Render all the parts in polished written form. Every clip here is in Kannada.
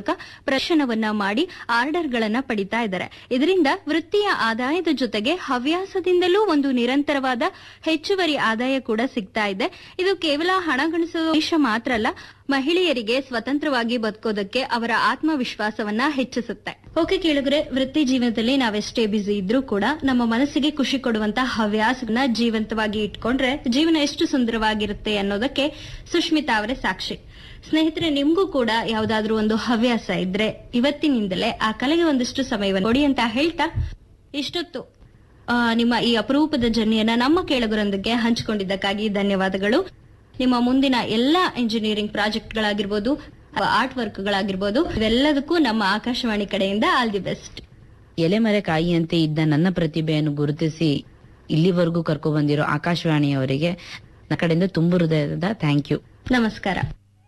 ಮೂಲಕ ಪ್ರದರ್ಶನವನ್ನ ಮಾಡಿ ಆರ್ಡರ್ಗಳನ್ನ ಪಡಿತಾ ಇದ್ದಾರೆ. ಇದರಿಂದ ವೃತ್ತಿಯ ಆದಾಯದ ಜೊತೆಗೆ ಹವ್ಯಾಸದಿಂದಲೂ ಒಂದು ನಿರಂತರವಾದ ಹೆಚ್ಚುವರಿ ಆದಾಯ ಕೂಡ ಸಿಗ್ತಾ ಇದೆ. ಇದು ಕೇವಲ ಹಣ ಗಳಿಸುವ ಉದ್ದೇಶ ಮಾತ್ರ ಅಲ್ಲ, ಮಹಿಳೆಯರಿಗೆ ಸ್ವತಂತ್ರವಾಗಿ ಬದುಕೋದಕ್ಕೆ ಅವರ ಆತ್ಮವಿಶ್ವಾಸವನ್ನ ಹೆಚ್ಚಿಸುತ್ತೆ. ಓಕೆ ಕೇಳಿದ್ರೆ, ವೃತ್ತಿ ಜೀವನದಲ್ಲಿ ನಾವೆಷ್ಟೇ ಬಿಸಿ ಇದ್ರೂ ಕೂಡ ನಮ್ಮ ಮನಸ್ಸಿಗೆ ಖುಷಿ ಕೊಡುವಂತಹ ಹವ್ಯಾಸವನ್ನ ಜೀವಂತವಾಗಿ ಇಟ್ಕೊಂಡ್ರೆ ಜೀವನ ಎಷ್ಟು ಸುಂದರವಾಗಿರುತ್ತೆ ಅನ್ನೋದಕ್ಕೆ ಸುಷ್ಮಿತಾ ಅವರೇ ಸಾಕ್ಷಿ. ಸ್ನೇಹಿತರೆ, ನಿಮ್ಗೂ ಕೂಡ ಯಾವ್ದಾದ್ರೂ ಒಂದು ಹವ್ಯಾಸ ಇದ್ರೆ ಇವತ್ತಿನಿಂದಲೇ ಆ ಕಲೆಗೆ ಒಂದಿಷ್ಟು ಸಮಯವನ್ನು ಕೊಡಿ ಅಂತ ಹೇಳ್ತಾ, ಇಷ್ಟೊತ್ತು ನಿಮ್ಮ ಈ ಅಪರೂಪದ ಜರ್ನಿಯನ್ನ ನಮ್ಮ ಕೇಳುಗರೊಂದಿಗೆ ಹಂಚಿಕೊಂಡಿದ್ದಕ್ಕಾಗಿ ಧನ್ಯವಾದಗಳು. ನಿಮ್ಮ ಮುಂದಿನ ಎಲ್ಲಾ ಇಂಜಿನಿಯರಿಂಗ್ ಪ್ರಾಜೆಕ್ಟ್ಗಳಾಗಿರ್ಬೋದು, ಆರ್ಟ್ ವರ್ಕ್ಗಳಾಗಿರ್ಬೋದು, ಇವೆಲ್ಲದಕ್ಕೂ ನಮ್ಮ ಆಕಾಶವಾಣಿ ಕಡೆಯಿಂದ ಆಲ್ ದಿ ಬೆಸ್ಟ್. ಎಲೆಮರೆ ಕಾಯಿಯಂತೆ ಇದ್ದ ನನ್ನ ಪ್ರತಿಭೆಯನ್ನು ಗುರುತಿಸಿ ಇಲ್ಲಿವರೆಗೂ ಕರ್ಕೊ ಬಂದಿರೋ ಆಕಾಶವಾಣಿಯವರಿಗೆ ನನ್ನ ಕಡೆಯಿಂದ ತುಂಬು ಹೃದಯದ ಥ್ಯಾಂಕ್ ಯು. ನಮಸ್ಕಾರ.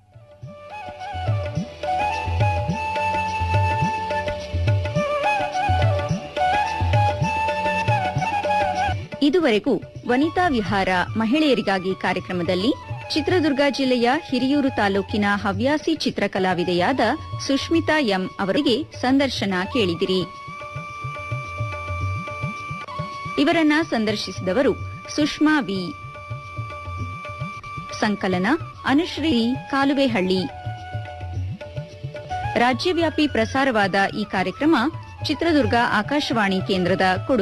ಇದುವರೆಗೂ ವನಿತಾ ವಿಹಾರ ಮಹಿಳೆಯರಿಗಾಗಿ ಕಾರ್ಯಕ್ರಮದಲ್ಲಿ ಚಿತ್ರದುರ್ಗ ಜಿಲ್ಲೆಯ ಹಿರಿಯೂರು ತಾಲೂಕಿನ ಹವ್ಯಾಸಿ ಚಿತ್ರಕಲಾವಿದೆಯಾದ ಸುಷ್ಮಿತಾ ಎಂ ಅವರಿಗೆ ಸಂದರ್ಶನ ಕೇಳಿದಿರಿ. ಇವರನ್ನ ಸಂದರ್ಶಿಸಿದವರು ಸುಷ್ಮಾ ವಿ. ಸಂಕಲನ ಅನುಶ್ರೀ ಕಾಲುವೆಹಳ್ಳಿ. ರಾಜ್ಯವ್ಯಾಪಿ ಪ್ರಸಾರವಾದ ಈ ಕಾರ್ಯಕ್ರಮ ಚಿತ್ರದುರ್ಗ ಆಕಾಶವಾಣಿ ಕೇಂದ್ರದ ಕೊಡುಗೆ.